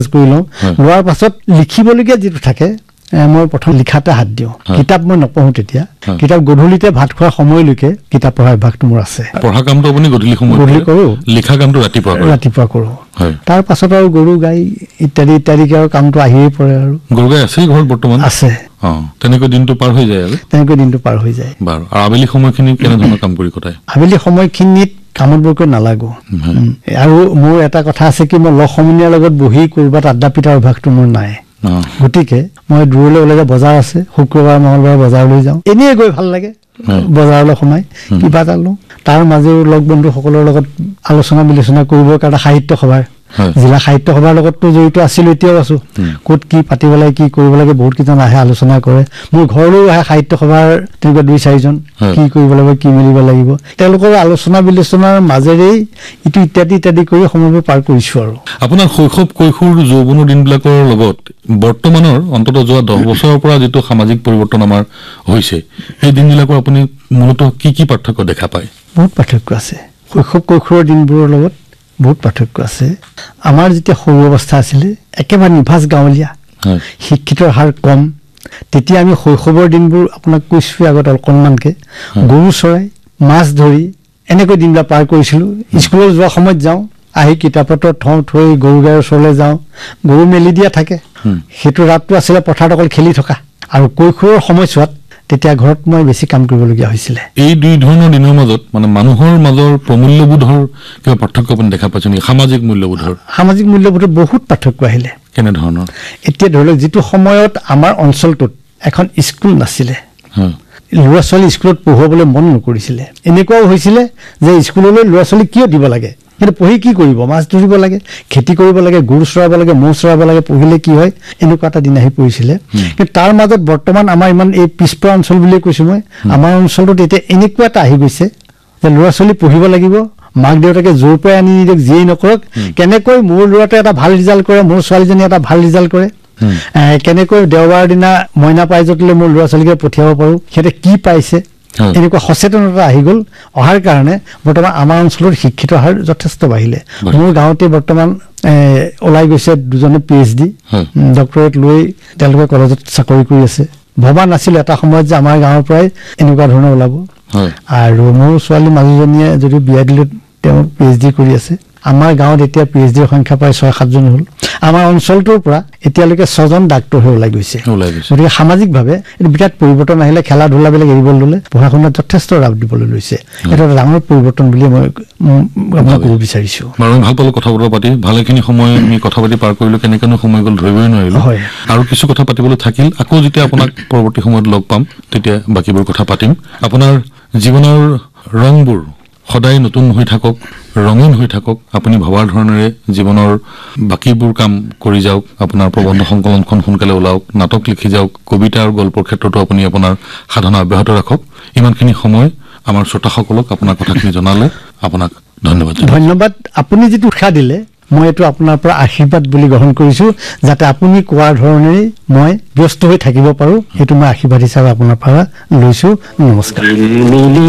কৰি লওঁ লোৱাৰ পাছত লিখিবলগীয়া যিটো থাকে মই প্ৰথম লিখাতে হাত দিওঁ কিতাপ মই নপঢ়ো তেতিয়া কিতাপ গধূলিতে ভাত খোৱাৰ সময়লৈকে কিতাপ পঢ়াৰ অভ্যাসটো মোৰ আছে পঢ়া কামটো আপুনি গধূলি কৰোঁ লিখা কামটো ৰাতিপুৱা কৰোঁ তাৰ পাছত আৰু গৰু গাই ইত্যাদি ইত্যাদিকে আৰু কামটো আহিয়ে পৰে আৰু গৰু গাই আছে ঘৰত বৰ্তমান আছে তেনেকৈ দিনটো পাৰ হৈ যায় বাৰু আৰু আবেলি সময়খিনি কেনেধৰণৰ কাম কৰি কটায় আবেলি সময়খিনিত কামত বৰকৈ নালাগো আৰু মোৰ এটা কথা আছে কি মই লগ সমনীয়াৰ লগত বহি কৰবাত আড্ডা পিটাৰ অভ্যাসটো মোৰ নাই গতিকে মই দূৰলৈ ওলাই যাওঁ বজাৰ আছে শুক্ৰবাৰ মঙলবাৰ বজাৰলৈ যাওঁ এনেই গৈ ভাল লাগে বজাৰলৈ সোমাই কিবা এটা লওঁ তাৰ মাজেও লগ বন্ধুসকলৰ লগত আলোচনা বিলোচনা কৰিবৰ কাৰণে সাহিত্য সভাৰ জিলা সাহিত্য সভাৰ লগততো জড়িত আছিলো এতিয়াও আছো ক'ত কি পাতিব লাগে কি কৰিব লাগে বহুত কেইজন আহে আলোচনা কৰে মোৰ ঘৰলৈও আহে সাহিত্য সভাৰ তেনেকুৱা 2-4জন কি কৰিব লাগিব কি মিলিব লাগিব তেওঁলোকৰ আলোচনা বিলোচনাৰ মাজেৰেই ইটো ইত্যাদি কৰি সময়বোৰ পাৰ কৰিছো আৰু আপোনাৰ শৈশৱ কৈশোৰ যৌৱনৰ দিনবিলাকৰ লগত বৰ্তমানৰ অন্তত যোৱা 10 বছৰৰ পৰা যিটো সামাজিক পৰিৱৰ্তন আমাৰ হৈছে সেই দিনবিলাকৰ আপুনি মূলতঃ কি পাৰ্থক্য দেখা পায় বহুত পাৰ্থক্য আছে শৈশৱ কৈশোৰৰ দিনবোৰৰ লগত বহুত পাৰ্থক্য আছে আমাৰ যেতিয়া সৰু অৱস্থা আছিলে একেবাৰে নিভাজ গাঁৱলীয়া শিক্ষিতৰ হাৰ কম তেতিয়া আমি শৈশৱৰ দিনবোৰ আপোনাক কৈছোঁ আগত অকণমানকে গৰু চৰাই মাছ ধৰি এনেকৈ দিনবিলাক পাৰ কৰিছিলোঁ স্কুলত যোৱা সময়ত যাওঁ আহি কিতাপ পত্ৰ থৈ গৰু গাইৰ ওচৰলৈ যাওঁ গৰু মেলি দিয়া থাকে সেইটো ৰাতটো আছিলে পথাৰত অকল খেলি থকা আৰু কৈশোৰৰ সময়ছোৱাত তেতিয়া ঘৰত মই বেছি কাম কৰিবলগীয়া হৈছিলে এই দুই ধৰণৰ দিনৰ মাজত মানে মানুহৰ মাজৰ প্ৰমূল্যবোধৰ কিবা পাৰ্থক্য আপুনি দেখা পাইছে নেকি সামাজিক মূল্যবোধৰ বহুত পাৰ্থক্য আহিলে কেনেধৰণৰ এতিয়া ধৰি লওক যিটো সময়ত আমাৰ অঞ্চলটোত এখন স্কুল নাছিলে ল'ৰা ছোৱালী স্কুলত পঢ়ুৱাবলৈ মন নকৰিছিলে এনেকুৱাও হৈছিলে যে স্কুললৈ ল'ৰা ছোৱালী কিয় দিব লাগে কিন্তু পঢ়ি কি কৰিব মাছ ধৰিব লাগে খেতি কৰিব লাগে গৰু চৰাব লাগে ম'হ চৰাব লাগে পঢ়িলে কি হয় এনেকুৱা এটা দিন আহি পৰিছিলে কিন্তু তাৰ মাজত বৰ্তমান আমাৰ ইমান এই পিছপৰা অঞ্চল বুলিয়ে কৈছোঁ মই আমাৰ অঞ্চলটোত এতিয়া এনেকুৱা এটা আহি গৈছে যে ল'ৰা ছোৱালী পঢ়িব লাগিব মাক দেউতাকে জোৰ পৰাই আনি নিদিয়ক যিয়েই নকৰক কেনেকৈ মোৰ ল'ৰাটোৱে এটা ভাল ৰিজাল্ট কৰে মোৰ ছোৱালীজনীয়ে এটা ভাল ৰিজাল্ট কৰে কেনেকৈ দেওবাৰৰ দিনা মইনা প্ৰাইজতলৈ মোৰ ল'ৰা ছোৱালীকে পঠিয়াব পাৰোঁ সিহঁতে কি পাইছে এনেকুৱা সচেতনতা আহি গ'ল অহাৰ কাৰণে বৰ্তমান আমাৰ অঞ্চলৰ শিক্ষিত হাৰ যথেষ্ট বাঢ়িলে মোৰ গাঁৱতে বৰ্তমান ওলাই গৈছে 2জনে PhD ডক্টৰেট লৈ তেওঁলোকে কলেজত চাকৰি কৰি আছে ভবা নাছিল এটা সময়ত যে আমাৰ গাঁৱৰ পৰাই এনেকুৱা ধৰণৰ ওলাব আৰু মোৰ ছোৱালী মাজুজনীয়ে যদি বিয়া দিলে তেওঁ PhD কৰি আছে আমাৰ গাঁৱত এতিয়া PhDৰ সংখ্যা প্ৰায় 6-7জন হ'ল আমাৰ অঞ্চলটোৰ পৰা এতিয়ালৈকে 6জন ডাক্তৰ হৈ ওলাই গৈছে গতিকে সামাজিকভাৱে বিৰাট পৰিৱৰ্তন আহিলে খেলা ধূলাবিলাক এৰিবলৈ ল'লে পঢ়া শুনাত যথেষ্ট ৰাপ দিবলৈ লৈছে এটা ডাঙৰ পৰিৱৰ্তন বুলি মই আপোনাক ক'ব বিচাৰিছোঁ বাৰু ভাল পালোঁ কথা বতৰা পাতি ভালেখিনি সময় আমি কথা পাতি পাৰ কৰিলোঁ কেনেকৈনো সময় গ'ল ধৰিবই নোৱাৰিলোঁ আৰু কিছু কথা পাতিবলৈ থাকিল আকৌ যেতিয়া আপোনাক পৰৱৰ্তী সময়ত লগ পাম তেতিয়া বাকীবোৰ কথা পাতিম আপোনাৰ জীৱনৰ ৰংবোৰ সদায় নতুন হৈ থাকক ৰঙীন হৈ থাকক আপুনি ভবাৰ ধৰণেৰে জীৱনৰ বাকীবোৰ কাম কৰি যাওক আপোনাৰ প্ৰবন্ধ সংকলনখন সোনকালে ওলাওক নাটক লিখি যাওক কবিতা আৰু গল্পৰ ক্ষেত্ৰতো আপুনি আপোনাৰ সাধনা অব্যাহত ৰাখক ইমানখিনি সময় আমাৰ শ্ৰোতাসকলক আপোনাৰ কথাখিনি জনালে আপোনাক ধন্যবাদ আপুনি যিটো উৎসাহ দিলে মই এইটো আপোনাৰ পৰা আশীৰ্বাদ বুলি গ্ৰহণ কৰিছোঁ যাতে আপুনি কোৱাৰ ধৰণেই মই ব্যস্ত হৈ থাকিব পাৰোঁ সেইটো মই আশীৰ্বাদ হিচাপে আপোনাৰ পৰা লৈছোঁ নমস্কাৰ